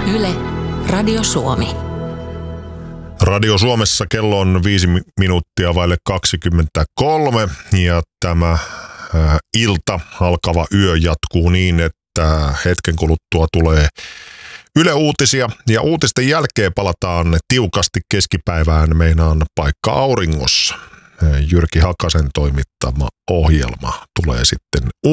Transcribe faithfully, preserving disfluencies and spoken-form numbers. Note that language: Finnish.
Yle, Radio Suomi. Radio Suomessa kello on viisi minuuttia vaille kaksikymmentäkolme ja tämä äh, ilta alkava yö jatkuu niin, että hetken kuluttua tulee Yle Uutisia ja uutisten jälkeen palataan tiukasti keskipäivään, meinaan Paikka auringossa. Jyrki Hakasen toimittama ohjelma tulee sitten